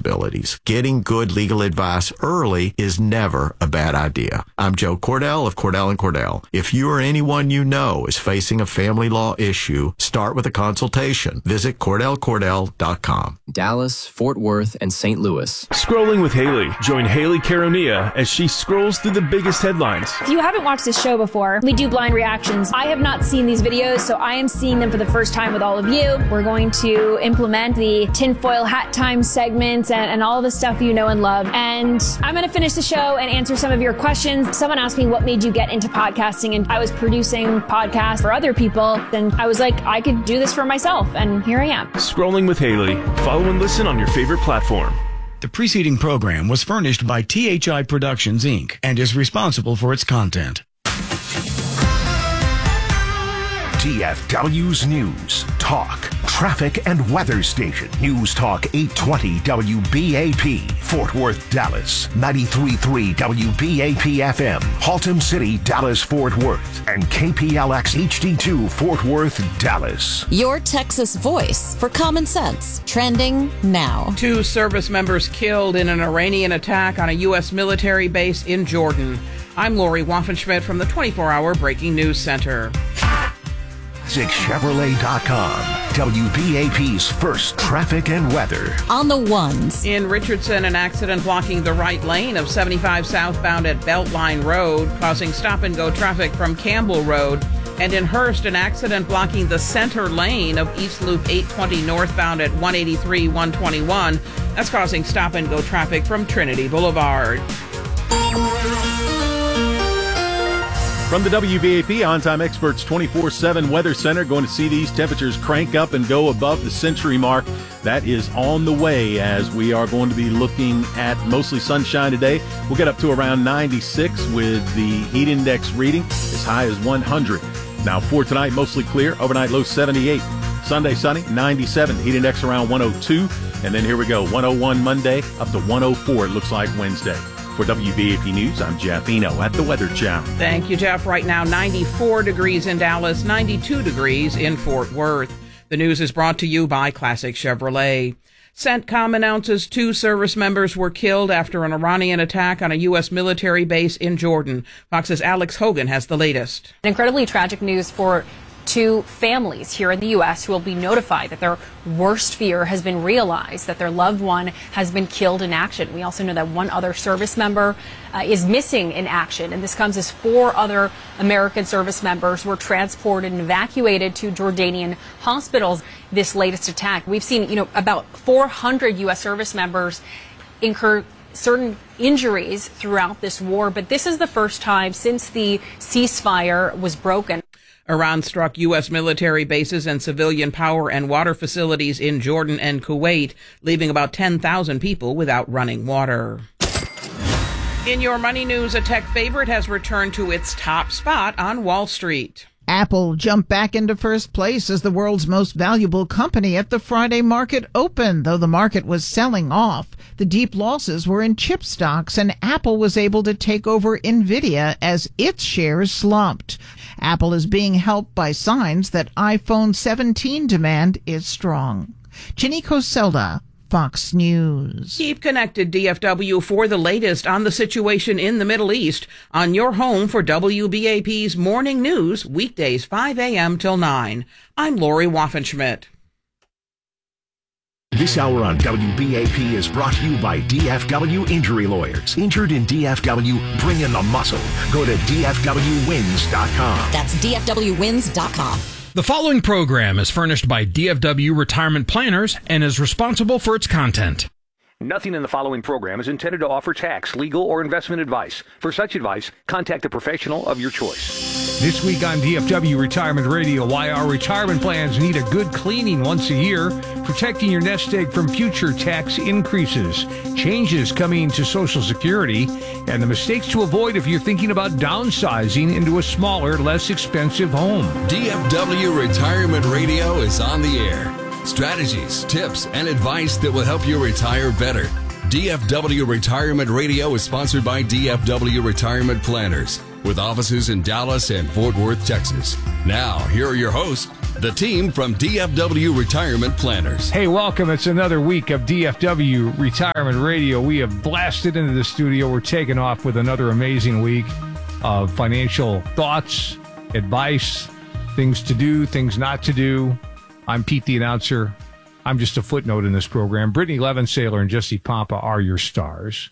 responsibilities. Getting good legal advice early is never a bad idea. I'm Joe Cordell of Cordell & Cordell. If you or anyone you know is facing a family law issue, start with a consultation. Visit CordellCordell.com. Dallas, Fort Worth, and St. Louis. Scrolling with Haley. Join Haley Caronia as she scrolls through the biggest headlines. If you haven't watched this show before, we do blind reactions. I have not seen these videos, so I am seeing them for the first time with all of you. We're going to implement the tinfoil hat time segments and all the stuff you know and love. And I'm going to finish the show and answer some of your questions. Someone asked me what made you get into podcasting, and I was producing podcasts for other people, and I was like, I could do this for myself, and here I am. Scrolling with Haley. Follow and listen on your favorite platform. The preceding program was furnished by THI Productions, Inc. and is responsible for its content. DFW's News, Talk, Traffic and Weather Station. News Talk 820 WBAP, Fort Worth, Dallas. 93.3 WBAP FM, Haltom City, Dallas, Fort Worth. And KPLX HD2, Fort Worth, Dallas. Your Texas voice for common sense. Trending now. 2 service members killed in an Iranian attack on a U.S. military base in Jordan. I'm Lori Waffenschmidt from the 24-hour Breaking News Center. Chevrolet.com, WBAP's first traffic and weather. On the ones. In Richardson, an accident blocking the right lane of 75 southbound at Beltline Road, causing stop-and-go traffic from Campbell Road. And in Hurst, an accident blocking the center lane of East Loop 820 northbound at 183-121. That's causing stop-and-go traffic from Trinity Boulevard. From the WBAP On-Time Experts 24/7 Weather Center, going to see these temperatures crank up and go above the century mark. That is on the way as we are going to be looking at mostly sunshine today. We'll get up to around 96 with the heat index reading as high as 100. Now for tonight, mostly clear, overnight low 78. Sunday sunny, 97, heat index around 102. And then here we go, 101 Monday, up to 104 it looks like Wednesday. For WBAP News, I'm Jeff Eno at the Weather Channel. Thank you, Jeff. Right now, 94 degrees in Dallas, 92 degrees in Fort Worth. The news is brought to you by Classic Chevrolet. CENTCOM announces 2 service members were killed after an Iranian attack on a U.S. military base in Jordan. Fox's Alex Hogan has the latest. Incredibly tragic news for 2 families here in the U.S. who will be notified that their worst fear has been realized, that their loved one has been killed in action. We also know that 1 other service member is missing in action, and this comes as 4 other American service members were transported and evacuated to Jordanian hospitals this latest attack. We've seen, about 400 U.S. service members incur certain injuries throughout this war, but this is the first time since the ceasefire was broken. Iran struck U.S. military bases and civilian power and water facilities in Jordan and Kuwait, leaving about 10,000 people without running water. In your money news, a tech favorite has returned to its top spot on Wall Street. Apple jumped back into first place as the world's most valuable company at the Friday market open, though the market was selling off. The deep losses were in chip stocks, and Apple was able to take over Nvidia as its shares slumped. Apple is being helped by signs that iPhone 17 demand is strong. Chinico Selda, Fox News. Keep connected, DFW, for the latest on the situation in the Middle East on your home for WBAP's Morning News, weekdays 5 a.m. till 9. I'm Lori Waffenschmidt. This hour on WBAP is brought to you by DFW Injury Lawyers. Injured in DFW, bring in the muscle. Go to DFWwins.com. That's DFWwins.com. The following program is furnished by DFW Retirement Planners and is responsible for its content. Nothing in the following program is intended to offer tax, legal, or investment advice. For such advice, contact a professional of your choice. This week on DFW Retirement Radio, why our retirement plans need a good cleaning once a year, protecting your nest egg from future tax increases, changes coming to Social Security, and the mistakes to avoid if you're thinking about downsizing into a smaller, less expensive home. DFW Retirement Radio is on the air. Strategies, tips, and advice that will help you retire better. DFW Retirement Radio is sponsored by DFW Retirement Planners, with offices in Dallas and Fort Worth, Texas. Now, here are your hosts, the team from DFW Retirement Planners. Hey, welcome. It's another week of DFW Retirement Radio. We have blasted into the studio. We're taking off with another amazing week of financial thoughts, advice, things to do, things not to do. I'm Pete the announcer. I'm just a footnote in this program. Brittany Levensaler and Jesse Pompa are your stars.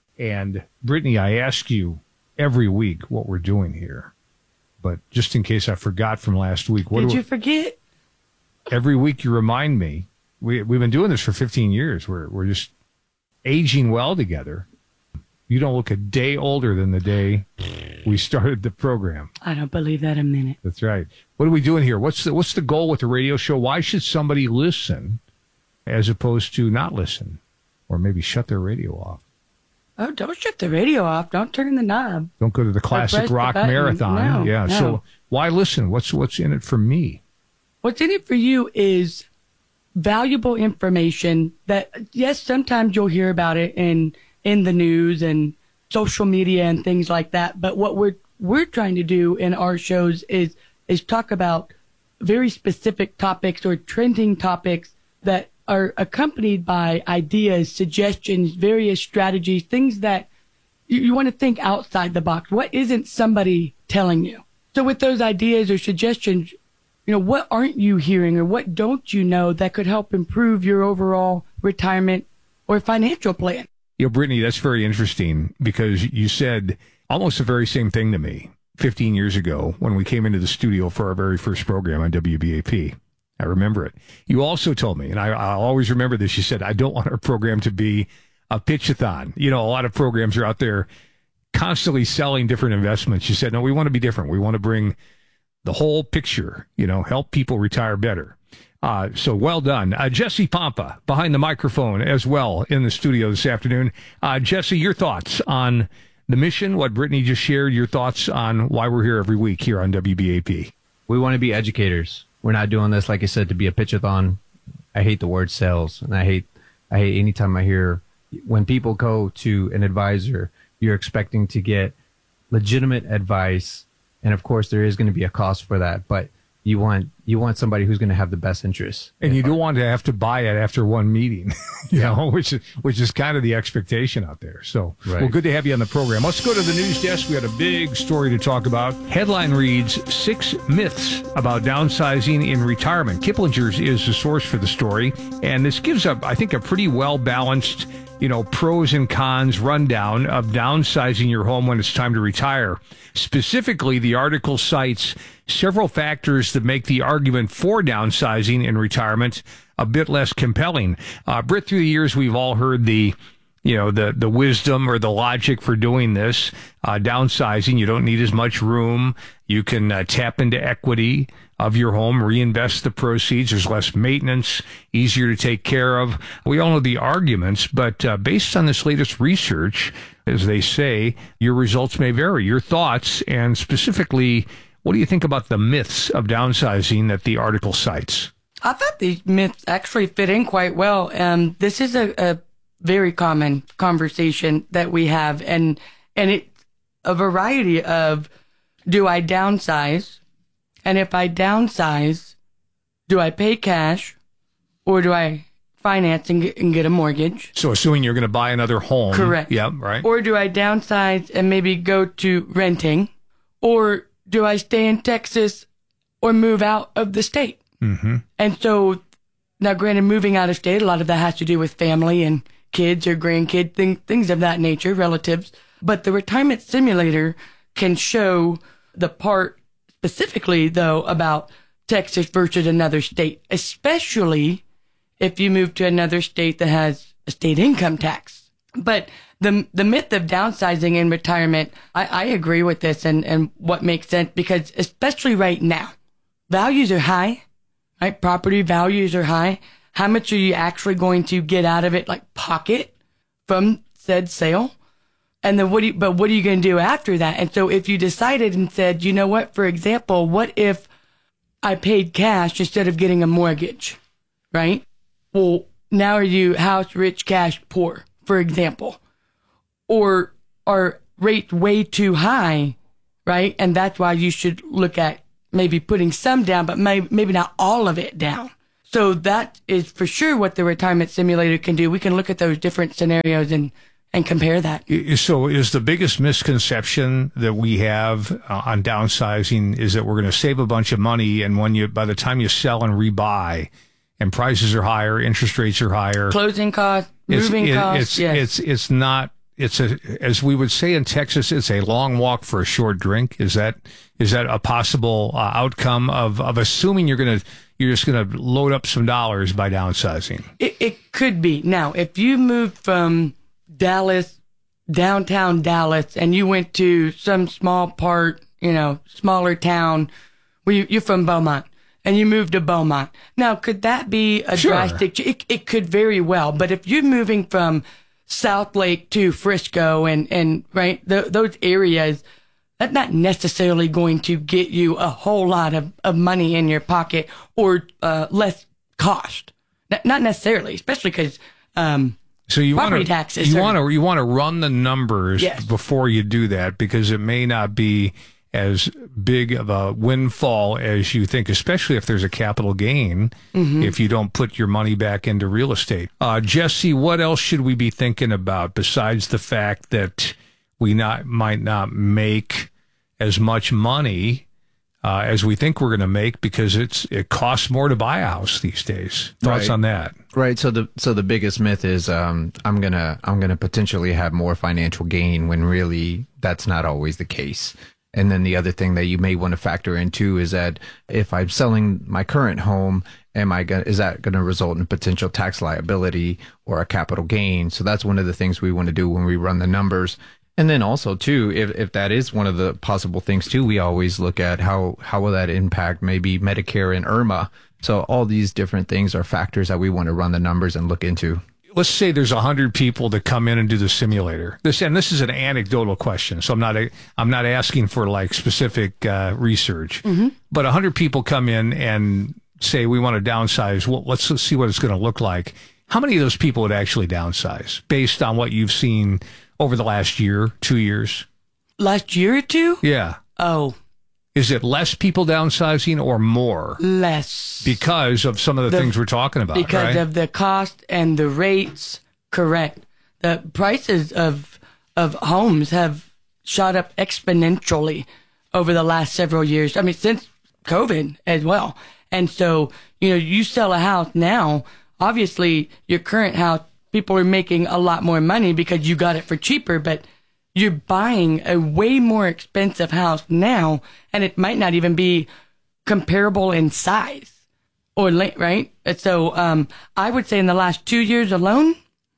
And Brittany, I ask you every week what we're doing here. But just in case I forgot from last week. Did you forget? Every week you remind me. We've been doing this for 15 years. We're just aging well together. You don't look a day older than the day we started the program. I don't believe that a minute. That's right. What are we doing here? What's the goal with the radio show? Why should somebody listen as opposed to not listen? Or maybe shut their radio off? Oh, don't shut the radio off. Don't turn the knob. Don't go to the classic rock marathon. No. So why listen? What's in it for me? What's in it for you is valuable information that, yes, sometimes you'll hear about it in the news and social media and things like that. But what we're trying to do in our shows is talk about very specific topics or trending topics that are accompanied by ideas, suggestions, various strategies, things that you want to think outside the box. What isn't somebody telling you? So with those ideas or suggestions, what aren't you hearing or what don't you know that could help improve your overall retirement or financial plan? Brittany, that's very interesting because you said almost the very same thing to me 15 years ago when we came into the studio for our very first program on WBAP. I remember it. You also told me, and I'll always remember this, you said, I don't want our program to be a pitch-a-thon. A lot of programs are out there constantly selling different investments. You said, no, we want to be different. We want to bring the whole picture, help people retire better. So well done. Jesse Pompa behind the microphone as well in the studio this afternoon. Jesse, your thoughts on the mission, what Brittany just shared, your thoughts on why we're here every week here on WBAP. We want to be educators. We're not doing this, like I said, to be a pitch-a-thon. I hate the word sales, and I hate anytime I hear when people go to an advisor, you're expecting to get legitimate advice, and of course there is going to be a cost for that, but you want somebody who's going to have the best interests. And you don't want to have to buy it after one meeting, which is kind of the expectation out there. So, Well, good to have you on the program. Let's go to the news desk. We had a big story to talk about. Headline reads, 6 myths about downsizing in retirement. Kiplinger's is the source for the story. And this gives up, I think, a pretty well-balanced pros and cons rundown of downsizing your home when it's time to retire. Specifically, the article cites several factors that make the argument for downsizing in retirement a bit less compelling. Britt, through the years, we've all heard the wisdom or the logic for doing this. Downsizing, you don't need as much room. You can tap into equity of your home, reinvest the proceeds. There's less maintenance, easier to take care of. We all know the arguments, but based on this latest research, as they say, your results may vary. Your thoughts, and specifically, what do you think about the myths of downsizing that the article cites? I thought these myths actually fit in quite well. This is a very common conversation that we have, and it's a variety of, do I downsize? And if I downsize, do I pay cash or do I finance and get a mortgage? So assuming you're going to buy another home. Correct. Yeah, right. Or do I downsize and maybe go to renting? Or do I stay in Texas or move out of the state? Mm-hmm. And so, now granted, moving out of state, a lot of that has to do with family and kids or grandkids, things of that nature, relatives. But the retirement simulator can show the part specifically, though, about Texas versus another state, especially if you move to another state that has a state income tax. But the myth of downsizing in retirement, I agree with this and what makes sense, because especially right now, values are high, right? Property values are high. How much are you actually going to get out of it, like pocket, from said sale? And then what are you going to do after that? And so if you decided and said, you know what, for example, what if I paid cash instead of getting a mortgage, right? Well, now are you house rich, cash poor, for example? Or are rates way too high, right? And that's why you should look at maybe putting some down, but maybe not all of it down. So that is for sure what the retirement simulator can do. We can look at those different scenarios and compare that. So is the biggest misconception that we have on downsizing is that we're going to save a bunch of money, and by the time you sell and rebuy, and prices are higher, interest rates are higher, closing costs, moving costs. It's not. As we would say in Texas, it's a long walk for a short drink. Is that a possible outcome of assuming you're just gonna load up some dollars by downsizing? It could be. Now, if you moved from Dallas, downtown Dallas, and you went to some small part, smaller town, where you're from Beaumont, and you moved to Beaumont. Now, could that be a drastic? It could very well. But if you're moving from South Lake to Frisco and right, those areas, that's not necessarily going to get you a whole lot of money in your pocket or less cost. Not necessarily, especially because so you property taxes. You want to run the numbers before you do that, because it may not be as big of a windfall as you think, especially if there's a capital gain, if you don't put your money back into real estate. Jesse, what else should we be thinking about besides the fact that we might not make as much money as we think we're going to make because it costs more to buy a house these days? Thoughts on that? Right. So the biggest myth is I'm gonna potentially have more financial gain when really that's not always the case. And then the other thing that you may want to factor in too is that if I'm selling my current home, is that going to result in potential tax liability or a capital gain? So that's one of the things we want to do when we run the numbers. And then also too, if that is one of the possible things too, we always look at how will that impact maybe Medicare and IRMA. So all these different things are factors that we want to run the numbers and look into. Let's say there's 100 people that come in and do the simulator. This is an anecdotal question, so I'm not asking for like specific research. But 100 people come in and say we want to downsize. Well, let's see what it's going to look like. How many of those people would actually downsize based on what you've seen over the last year, 2 years? Last year or two? Yeah. Oh. Is it less people downsizing or more? Less. Because of some of the things we're talking about, because right? of the cost and the rates, correct. The prices of homes have shot up exponentially over the last several years. I mean, since COVID as well. And so, you sell a house now, obviously your current house, people are making a lot more money because you got it for cheaper, but you're buying a way more expensive house now, and it might not even be comparable in size right? So I would say in the last 2 years alone,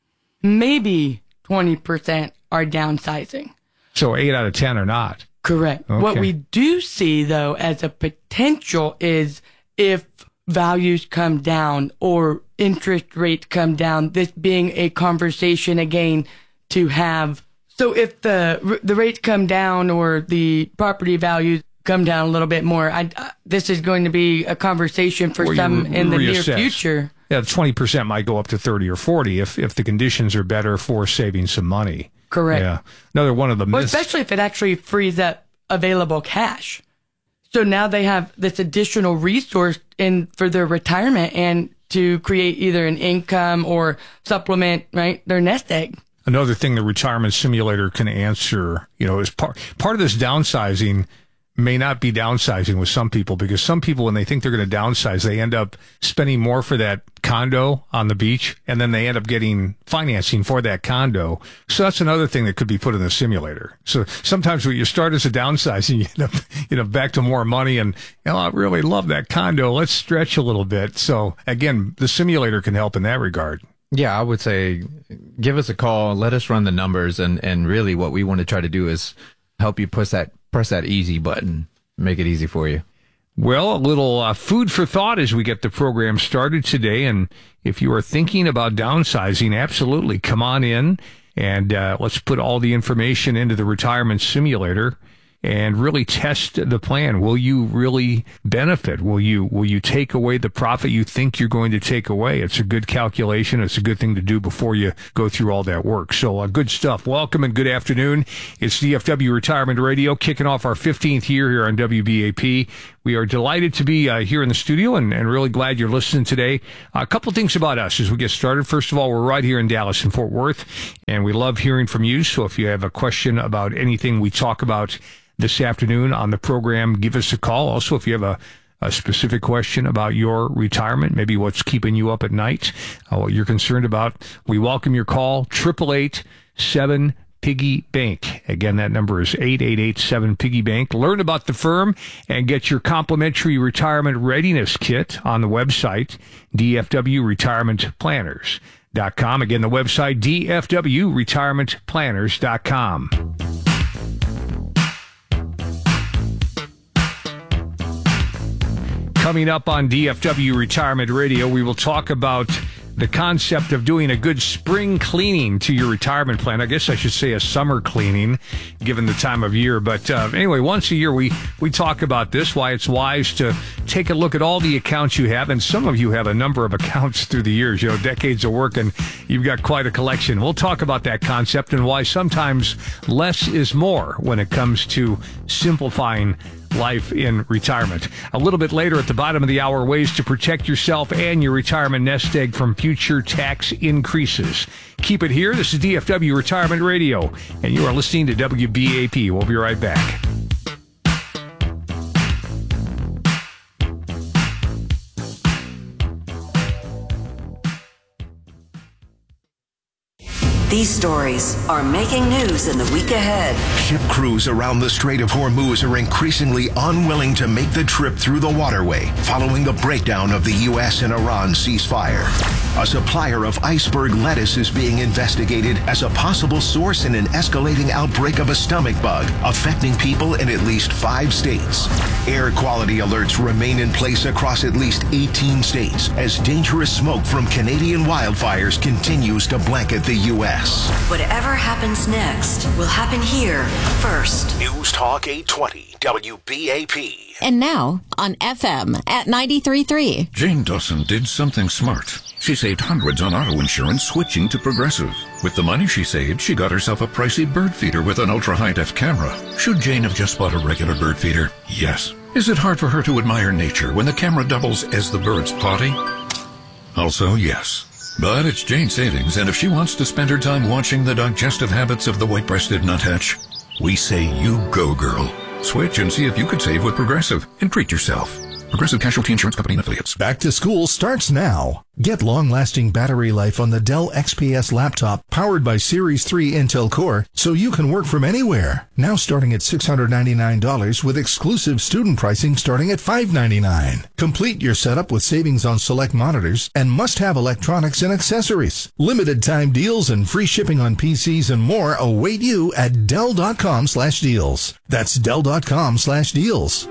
maybe 20% are downsizing. So 8 out of 10 are not. Correct. Okay. What we do see, though, as a potential is if values come down or interest rates come down, this being a conversation again to have. So if the rates come down or the property values come down a little bit more, this is going to be a conversation for some in the near future. Yeah, 20% might go up to 30 or 40 if the conditions are better for saving some money. Correct. Yeah. Another one of the myths. Especially if it actually frees up available cash. So now they have this additional resource for their retirement and to create either an income or supplement, right, their nest egg. Another thing the retirement simulator can answer, is part of this downsizing may not be downsizing with some people, because some people, when they think they're going to downsize, they end up spending more for that condo on the beach, and then they end up getting financing for that condo. So that's another thing that could be put in the simulator. So sometimes when you start as a downsizing, you end up back to more money, and I really love that condo. Let's stretch a little bit. So again, the simulator can help in that regard. Yeah, I would say give us a call, let us run the numbers, and really what we want to try to do is help you press that easy button, make it easy for you. Well, a little food for thought as we get the program started today. And if you are thinking about downsizing, absolutely come on in and let's put all the information into the retirement simulator and really test the plan. Will you really benefit? Will you take away the profit you think you're going to take away? It's a good calculation. It's a good thing to do before you go through all that work. So good stuff. Welcome and good afternoon. It's DFW Retirement Radio kicking off our 15th year here on WBAP. We are delighted to be here in the studio and really glad you're listening today. A couple things about us as we get started. First of all, we're right here in Dallas and Fort Worth, and we love hearing from you. So if you have a question about anything we talk about this afternoon on the program, give us a call. Also, if you have a specific question about your retirement, maybe what's keeping you up at night, what you're concerned about, we welcome your call, 888-7 Piggy Bank. Again, that number is 888-7 Piggy Bank. Learn about the firm and get your complimentary retirement readiness kit on the website, DFWRetirementPlanners.com. Again, the website, DFWRetirementPlanners.com. Coming up on DFW Retirement Radio, we will talk about the concept of doing a good spring cleaning to your retirement plan. I guess I should say a summer cleaning, given the time of year. But anyway, once a year we talk about this, why it's wise to take a look at all the accounts you have. And some of you have a number of accounts through the years, decades of work, and you've got quite a collection. We'll talk about that concept and why sometimes less is more when it comes to simplifying life in retirement. A little bit later at the bottom of the hour, ways to protect yourself and your retirement nest egg from future tax increases. Keep it here. This is DFW Retirement Radio, and you are listening to WBAP. We'll be right back. These stories are making news in the week ahead. Ship crews around the Strait of Hormuz are increasingly unwilling to make the trip through the waterway following the breakdown of the U.S. and Iran ceasefire. A supplier of iceberg lettuce is being investigated as a possible source in an escalating outbreak of a stomach bug affecting people in at least 5 states. Air quality alerts remain in place across at least 18 states as dangerous smoke from Canadian wildfires continues to blanket the U.S. Whatever happens next will happen here first. News Talk 820 WBAP. And now on FM at 93.3. Jane Dawson did something smart. She saved hundreds on auto insurance switching to Progressive. With the money she saved, she got herself a pricey bird feeder with an ultra-high-def camera. Should Jane have just bought a regular bird feeder? Yes. Is it hard for her to admire nature when the camera doubles as the bird's potty? Also, yes. But it's Jane's savings, and if she wants to spend her time watching the digestive habits of the white-breasted nuthatch, we say you go, girl. Switch and see if you could save with Progressive and treat yourself. Progressive Casualty Insurance Company and Affiliates. Back to school starts now. Get long-lasting battery life on the Dell XPS laptop powered by Series 3 Intel Core so you can work from anywhere. Now starting at $699 with exclusive student pricing starting at $599. Complete your setup with savings on select monitors and must-have electronics and accessories. Limited time deals and free shipping on PCs and more await you at Dell.com/deals. That's Dell.com/deals.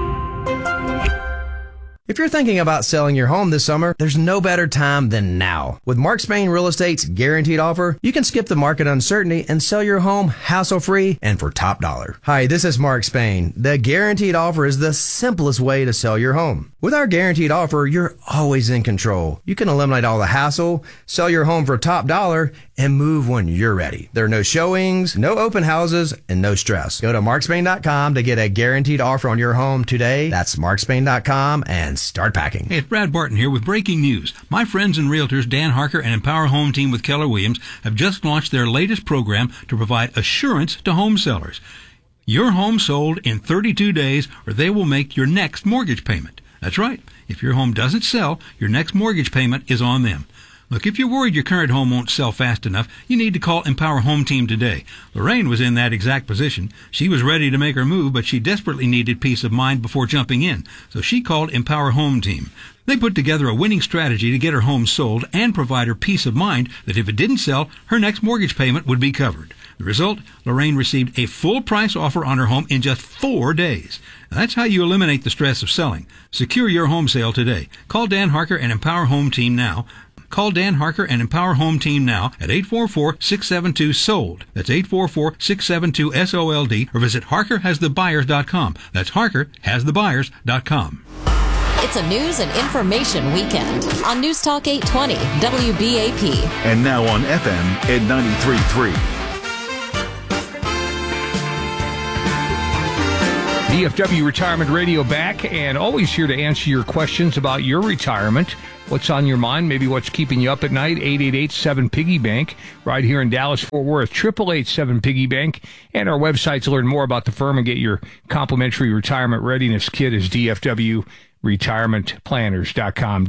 If you're thinking about selling your home this summer, there's no better time than now. With Mark Spain Real Estate's guaranteed offer, you can skip the market uncertainty and sell your home hassle-free and for top dollar. Hi, this is Mark Spain. The guaranteed offer is the simplest way to sell your home. With our guaranteed offer, you're always in control. You can eliminate all the hassle, sell your home for top dollar, and move when you're ready. There are no showings, no open houses, and no stress. Go to markspain.com to get a guaranteed offer on your home today. That's markspain.com and start packing. Hey, it's Brad Barton here with breaking news. My friends and realtors Dan Harker and Empower Home Team with Keller Williams have just launched their latest program to provide assurance to home sellers. Your home sold in 32 days or they will make your next mortgage payment. That's right. If your home doesn't sell, your next mortgage payment is on them. Look, if you're worried your current home won't sell fast enough, you need to call Empower Home Team today. Lorraine was in that exact position. She was ready to make her move, but she desperately needed peace of mind before jumping in. So she called Empower Home Team. They put together a winning strategy to get her home sold and provide her peace of mind that if it didn't sell, her next mortgage payment would be covered. The result, Lorraine received a full price offer on her home in just 4 days. That's how you eliminate the stress of selling. Secure your home sale today. Call Dan Harker and Empower Home Team now. Call Dan Harker and Empower Home Team now at 844-672-SOLD. That's 844-672-SOLD, or visit HarkerHasTheBuyers.com. That's HarkerHasTheBuyers.com. It's a news and information weekend on News Talk 820 WBAP. And now on FM at 93.3. DFW Retirement Radio back, and always here to answer your questions about your retirement. What's on your mind? Maybe what's keeping you up at night? 888-7-PIGGY-BANK right here in Dallas-Fort Worth. 888-7-PIGGY-BANK. And our website to learn more about the firm and get your complimentary retirement readiness kit is DFWRetirementPlanners.com.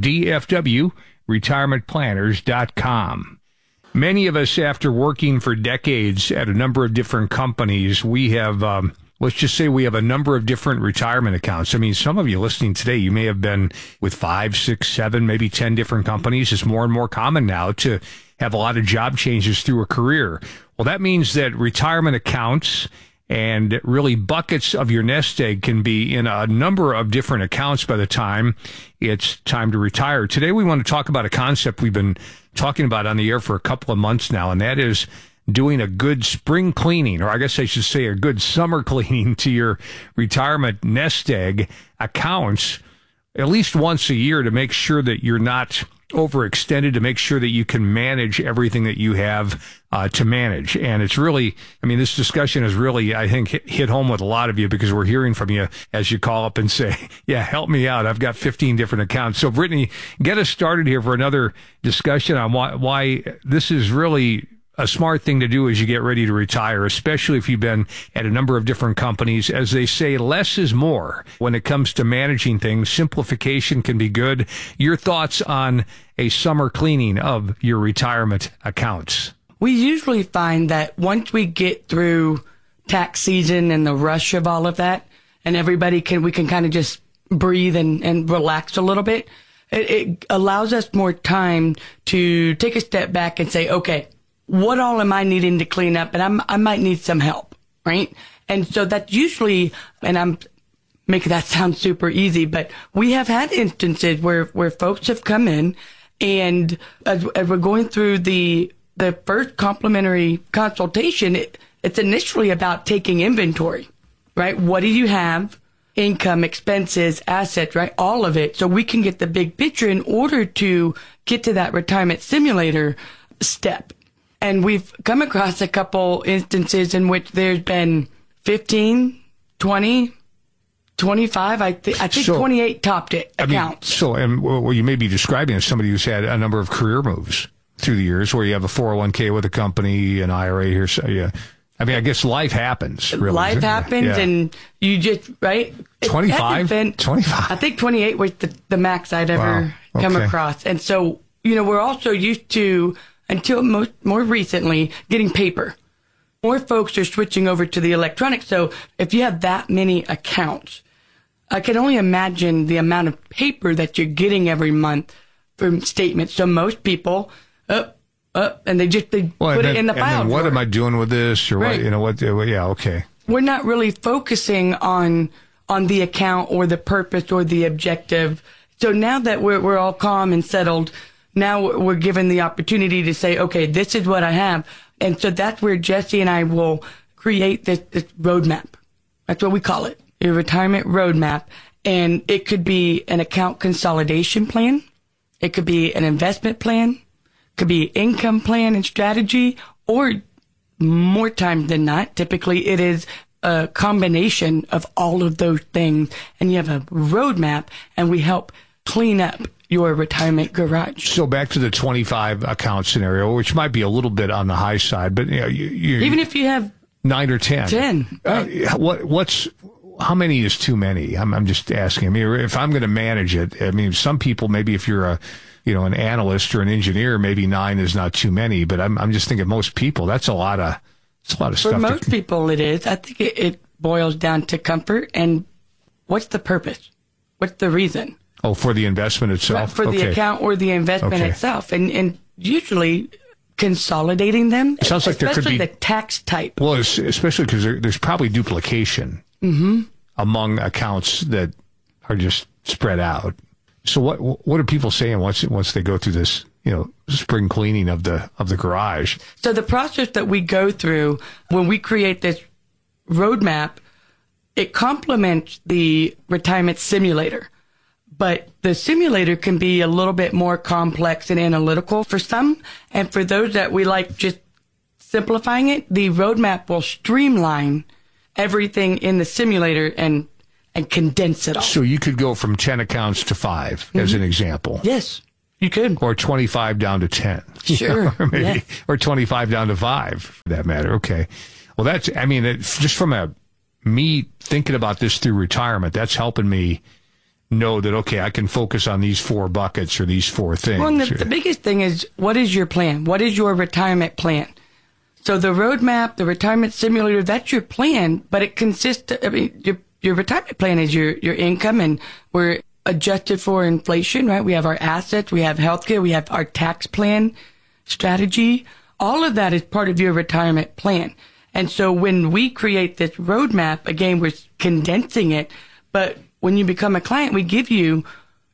DFWRetirementPlanners.com. Many of us, after working for decades at a number of different companies, we have... let's just say we have a number of different retirement accounts. I mean, some of you listening today, you may have been with 5, 6, 7, maybe 10 different companies. It's more and more common now to have a lot of job changes through a career. Well, that means that retirement accounts and really buckets of your nest egg can be in a number of different accounts by the time it's time to retire. Today, we want to talk about a concept we've been talking about on the air for a couple of months now, and that is doing a good spring cleaning, or I guess I should say a good summer cleaning to your retirement nest egg accounts at least once a year to make sure that you're not overextended, to make sure that you can manage everything that you have to manage. And it's really, I mean, this discussion has really, I think, hit home with a lot of you because we're hearing from you as you call up and say, yeah, help me out. I've got 15 different accounts. So Brittany, get us started here for another discussion on why this is really a smart thing to do as you get ready to retire, especially if you've been at a number of different companies. As they say, less is more when it comes to managing things. Simplification can be good. Your thoughts on a summer cleaning of your retirement accounts? We usually find that once we get through tax season and the rush of all of that, and we can kind of just breathe and relax a little bit, it allows us more time to take a step back and say, okay, what all am I needing to clean up? And I might need some help, right? And so that's usually, and I'm making that sound super easy, but we have had instances where folks have come in and as we're going through the first complimentary consultation, it's initially about taking inventory, right? What do you have? Income, expenses, assets, right? All of it. So we can get the big picture in order to get to that retirement simulator step. And we've come across a couple instances in which there's been 15, 20, 25, I think 28 topped it accounts. What you may be describing is somebody who's had a number of career moves through the years where you have a 401k with a company, an IRA here. So, yeah. I mean, I guess life happens. Really. Life happens, and you just, right? 25? 25. I think 28 was the max I'd ever come across. And so, we're also used to, until more recently, getting paper. More folks are switching over to the electronic. So if you have that many accounts, I can only imagine the amount of paper that you're getting every month from statements. So most people, and they put it in the file. And what am I doing with this? Or right. Yeah, okay. We're not really focusing on the account or the purpose or the objective. So now that we're all calm and settled, now we're given the opportunity to say, okay, this is what I have. And so that's where Jesse and I will create this roadmap. That's what we call it, a retirement roadmap. And it could be an account consolidation plan. It could be an investment plan. It could be income plan and strategy. Or more times than not, typically it is a combination of all of those things. And you have a roadmap, and we help clean up your retirement garage. So back to the 25 account scenario, which might be a little bit on the high side, but even if you have 9 or 10, how many is too many? I'm just asking. I mean, if I'm going to manage it, I mean, some people, maybe if you're an analyst or an engineer, maybe 9 is not too many, but I'm just thinking most people, that's a lot of stuff. For most people it is. I think it boils down to comfort and what's the purpose? What's the reason? Oh, for the investment itself? For the account or the investment itself. And usually consolidating them, it sounds like there could be the tax type. Well, especially because there's probably duplication among accounts that are just spread out. So what are people saying once they go through this, spring cleaning of the garage? So the process that we go through when we create this roadmap, it complements the retirement simulator. But the simulator can be a little bit more complex and analytical for some. And for those that we like just simplifying it, the roadmap will streamline everything in the simulator and and condense it all. So you could go from 10 accounts to 5, as an example. Yes, you could. Or 25 down to 10. Sure. Or, maybe, Yeah. or 25 down to 5, for that matter. Okay. Well, it's just from me thinking about this through retirement, that's helping me know that, okay, I can focus on these 4 buckets or these 4 things. Well, the biggest thing is, what is your plan? What is your retirement plan? So the roadmap, the retirement simulator, that's your plan, but it consists, your retirement plan is your income, and we're adjusted for inflation, right? We have our assets, we have healthcare, we have our tax plan strategy. All of that is part of your retirement plan. And so when we create this roadmap, again, we're condensing it, but when you become a client, we give you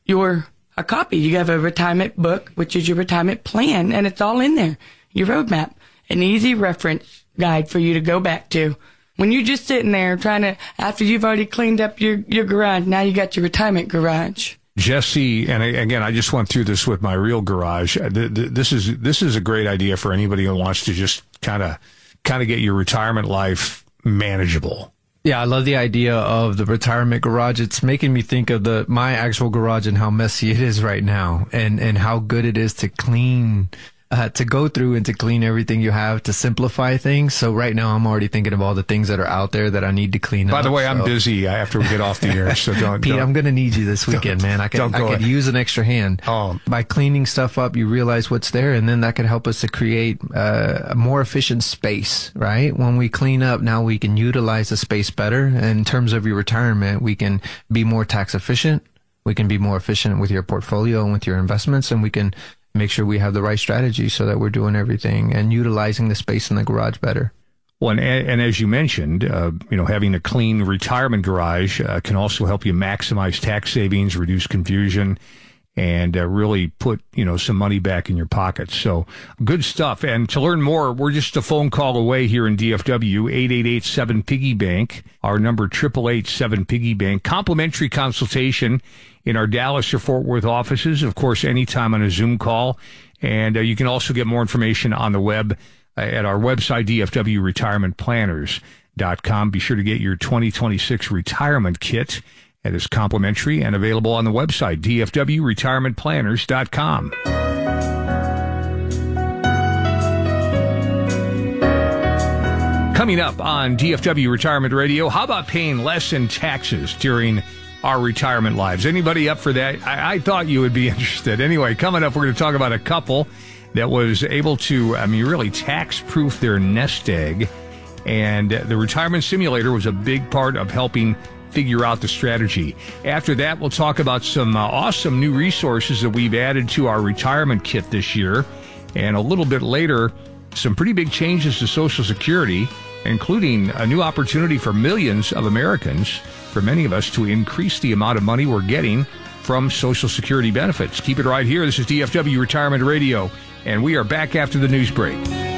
a copy. You have a retirement book, which is your retirement plan, and it's all in there. Your roadmap, an easy reference guide for you to go back to. When you're just sitting there after you've already cleaned up your garage, now you got your retirement garage. Jesse, and again, I just went through this with my real garage. This is a great idea for anybody who wants to just kind of get your retirement life manageable. Yeah, I love the idea of the retirement garage. It's making me think of my actual garage and how messy it is right now, and how good it is to clean, to go through and to clean everything you have, to simplify things. So right now I'm already thinking of all the things that are out there that I need to clean up. By the way, I'm busy after we get off the air, so don't. Pete, I'm going to need you this weekend, man. I could use an extra hand. By cleaning stuff up, you realize what's there, and then that could help us to create a more efficient space, right? When we clean up, now we can utilize the space better. And in terms of your retirement, we can be more tax efficient. We can be more efficient with your portfolio and with your investments, and we can make sure we have the right strategy so that we're doing everything and utilizing the space in the garage better. Well, and as you mentioned, having a clean retirement garage can also help you maximize tax savings, reduce confusion, and really put, some money back in your pockets. So good stuff. And to learn more, we're just a phone call away here in DFW, 888-7-PIGGY-BANK, our number 888-7-PIGGY-BANK. Complimentary consultation in our Dallas or Fort Worth offices, of course, anytime on a Zoom call. And you can also get more information on the web at our website, dfwretirementplanners.com. Be sure to get your 2026 retirement kit. It is complimentary and available on the website, dfwretirementplanners.com. Coming up on DFW Retirement Radio, how about paying less in taxes during our retirement lives? Anybody up for that? I thought you would be interested. Anyway, coming up, we're going to talk about a couple that was able to, really tax-proof their nest egg. And the retirement simulator was a big part of helping figure out the strategy. After that, we'll talk about some awesome new resources that we've added to our retirement kit this year. And a little bit later, some pretty big changes to Social Security, including a new opportunity for millions of Americans, for many of us, to increase the amount of money we're getting from Social Security benefits. Keep it right here. This is DFW Retirement Radio, and we are back after the news break.